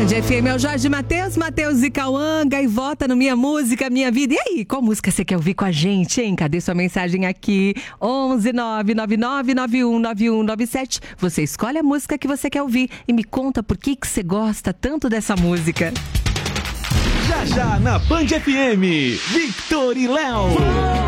FM é o Jorge Matheus e Cauã, Gaivota no Minha Música, Minha Vida. E aí, qual música você quer ouvir com a gente, hein? Cadê sua mensagem aqui? 11 999 919197. Você escolhe a música que você quer ouvir e me conta por que você gosta tanto dessa música. Já na Band FM, Victor e Léo.